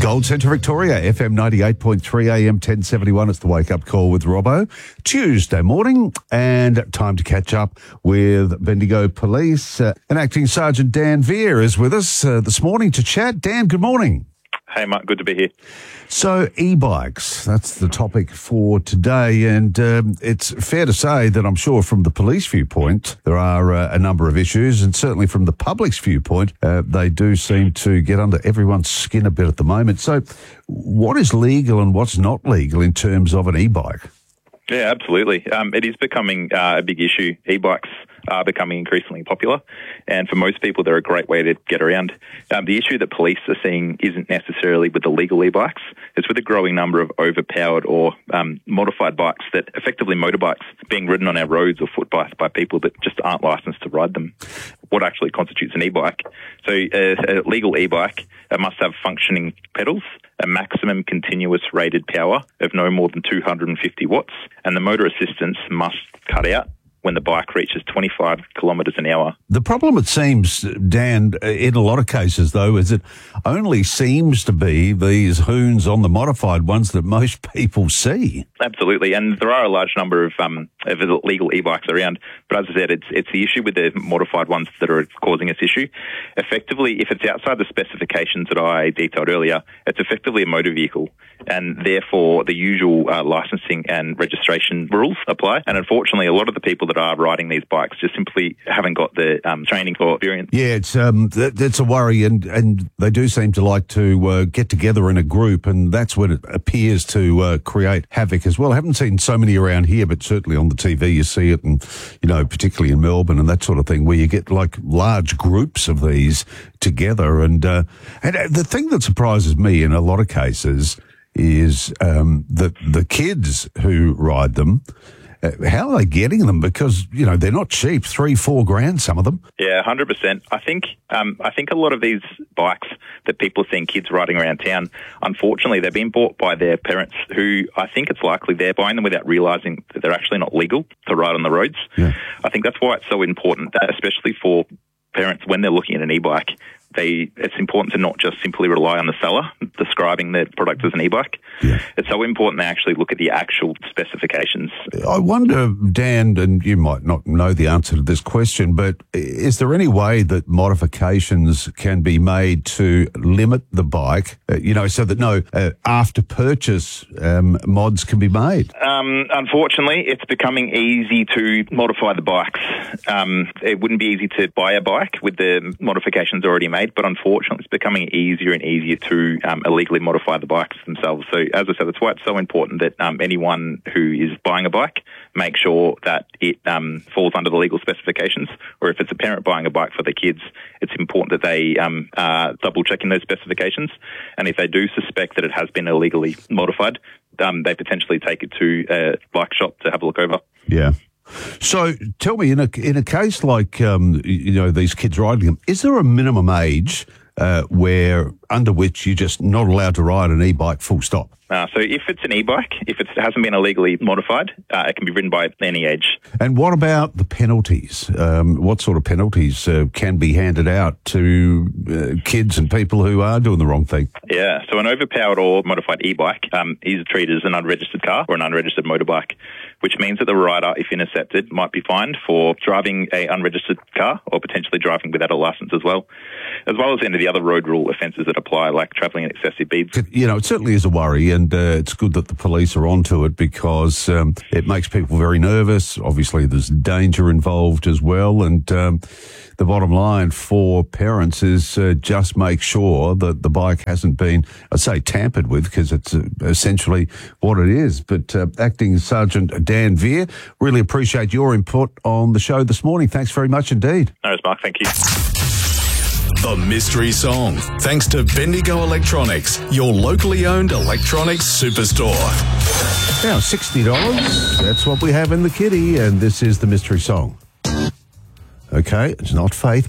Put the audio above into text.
Gold Centre Victoria, FM 98.3 AM 1071. It's the Wake Up Call with Robbo. Tuesday morning, and time to catch up with Bendigo Police. And Acting Sergeant Dan Veer is with us this morning to chat. Dan, good morning. Hey, Mark, good to be here. So, e-bikes, that's the topic for today, and it's fair to say that I'm sure from the police viewpoint there are a number of issues, and certainly from the public's viewpoint they do seem to get under everyone's skin a bit at the moment. So what is legal and what's not legal in terms of an e-bike? Yeah, absolutely. It is becoming a big issue. E-bikes are becoming increasingly popular, and for most people, they're a great way to get around. The issue that police are seeing isn't necessarily with the legal e-bikes. It's with a growing number of overpowered or modified bikes that effectively motorbikes being ridden on our roads or footpaths by people that just aren't licensed to ride them. What actually constitutes an e-bike? So a legal e-bike must have functioning pedals, a maximum continuous rated power of no more than 250 watts, and the motor assistance must cut out when the bike reaches 25 kilometres an hour. The problem, it seems, Dan, in a lot of cases, though, is it only seems to be these hoons on the modified ones that most people see. Absolutely, and there are a large number of legal e-bikes around, but as I said, it's the issue with the modified ones that are causing us issue. Effectively, if it's outside the specifications that I detailed earlier, it's effectively a motor vehicle, and therefore the usual licensing and registration rules apply. And unfortunately, a lot of the people that are riding these bikes just simply haven't got the training or experience. Yeah, it's a worry, and they do seem to like to get together in a group, and that's when it appears to create havoc as well. I haven't seen so many around here, but certainly on the TV you see it, and particularly in Melbourne and that sort of thing, where you get like large groups of these together. And the thing that surprises me in a lot of cases is that the kids who ride them, how are they getting them? Because, they're not cheap, $3-4 grand, some of them. Yeah, 100%. I think a lot of these bikes that people are seeing kids riding around town, unfortunately, they're being bought by their parents who I think it's likely they're buying them without realising that they're actually not legal to ride on the roads. Yeah. I think that's why it's so important, that especially for parents when they're looking at an e-bike, it's important to not just simply rely on the seller describing the product as an e-bike. Yeah. It's so important they actually look at the actual specifications. I wonder, Dan, and you might not know the answer to this question, but is there any way that modifications can be made to limit the bike, so that after purchase mods can be made? Unfortunately, it's becoming easy to modify the bikes. It wouldn't be easy to buy a bike with the modifications already made, but unfortunately it's becoming easier and easier to illegally modify the bikes themselves. So as I said, that's why it's so important that anyone who is buying a bike make sure that it falls under the legal specifications, or if it's a parent buying a bike for their kids, it's important that they double checking those specifications, and if they do suspect that it has been illegally modified, they potentially take it to a bike shop to have a look over. Yeah. So tell me, in a case like these kids riding them, is there a minimum age where under which you're just not allowed to ride an e-bike full stop? So if it's an e-bike, if it hasn't been illegally modified, it can be ridden by any age. And what about the penalties? What sort of penalties can be handed out to kids and people who are doing the wrong thing? Yeah, so an overpowered or modified e-bike is treated as an unregistered car or an unregistered motorbike, which means that the rider, if intercepted, might be fined for driving a unregistered car or potentially driving without a licence as well as any of the other road rule offences that apply, like travelling at excessive speeds. It certainly is a worry, and it's good that the police are onto it, because it makes people very nervous. Obviously, there's danger involved as well, and the bottom line for parents is just make sure that the bike hasn't been, I'd say, tampered with, because it's essentially what it is. But Acting Sergeant Dan Veer, really appreciate your input on the show this morning. Thanks very much indeed. No, it's Mark. Thank you. The Mystery Song, thanks to Bendigo Electronics, your locally owned electronics superstore. Now, $60, that's what we have in the kitty, and this is the Mystery Song. Okay, it's not Faith.